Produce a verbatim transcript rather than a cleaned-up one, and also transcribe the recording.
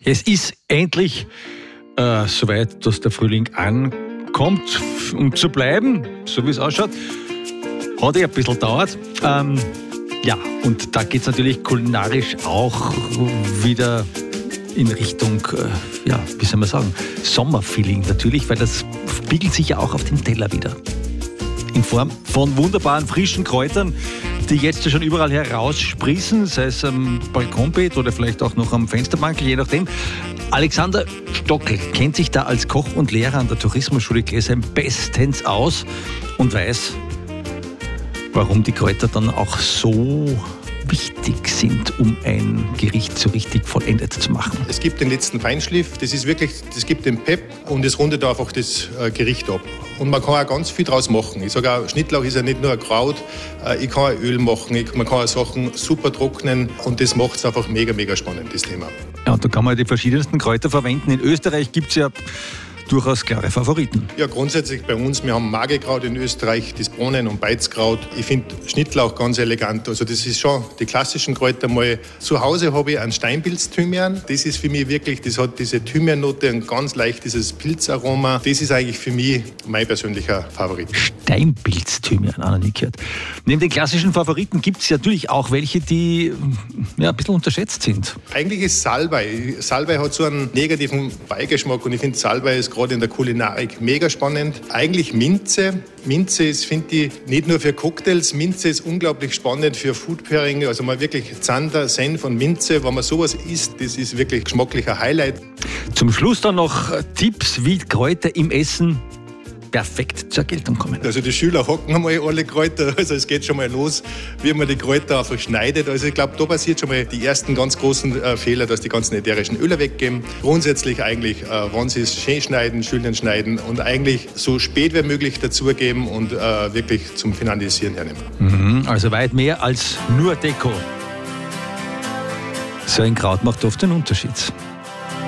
Es ist endlich äh, soweit, dass der Frühling ankommt, um zu bleiben, so wie es ausschaut. Hat ja ein bisschen gedauert. Ähm, ja, und da geht es natürlich kulinarisch auch wieder in Richtung, äh, ja, wie soll man sagen, Sommerfeeling natürlich, weil das spiegelt sich ja auch auf dem Teller wieder. In Form von wunderbaren frischen Kräutern, die jetzt schon überall heraussprießen, sei es am Balkonbeet oder vielleicht auch noch am Fensterbankel, je nachdem. Alexander Stockel kennt sich da als Koch und Lehrer an der Tourismusschule Glesheim bestens aus und weiß, warum die Kräuter dann auch so wichtig sind, um ein Gericht so richtig vollendet zu machen. Es gibt den letzten Feinschliff, das ist wirklich, das gibt den Pep und es rundet einfach das äh, Gericht ab. Und man kann auch ganz viel draus machen. Ich sage auch, Schnittlauch ist ja nicht nur ein Kraut, äh, ich kann auch Öl machen, ich, man kann auch Sachen super trocknen und das macht es einfach mega, mega spannend, das Thema. Ja, und da kann man die verschiedensten Kräuter verwenden. In Österreich gibt es ja durchaus klare Favoriten. Ja, grundsätzlich bei uns, wir haben Magerkraut in Österreich, das Bohnen- und Beizkraut. Ich finde Schnittlauch ganz elegant. Also das ist schon die klassischen Kräuter mal. Zu Hause habe ich einen Steinpilz-Thymian. Das ist für mich wirklich, das hat diese Thymiannote, ein ganz leichtes Pilzaroma. Das ist eigentlich für mich mein persönlicher Favorit. Steinpilz-Thymian, auch noch nie gehört. Neben den klassischen Favoriten gibt es natürlich auch welche, die ja, ein bisschen unterschätzt sind. Eigentlich ist Salbei. Salbei hat so einen negativen Beigeschmack und ich finde Salbei ist gerade in der Kulinarik mega spannend. Eigentlich Minze. Minze ist, finde ich, nicht nur für Cocktails. Minze ist unglaublich spannend für Food Pairing. Also mal wirklich Zander, Senf und Minze. Wenn man sowas isst, das ist wirklich geschmacklicher Highlight. Zum Schluss dann noch Tipps, wie Kräuter im Essen perfekt zur Geltung kommen. Also die Schüler hocken einmal alle Kräuter, also es geht schon mal los, wie man die Kräuter einfach schneidet. Also ich glaube, da passiert schon mal die ersten ganz großen äh, Fehler, dass die ganzen ätherischen Öle weggehen. Grundsätzlich eigentlich, äh, wenn sie es schön schneiden, schön schneiden und eigentlich so spät wie möglich dazugeben und äh, wirklich zum Finalisieren hernehmen. Mhm, also weit mehr als nur Deko. So ein Kraut macht oft einen Unterschied.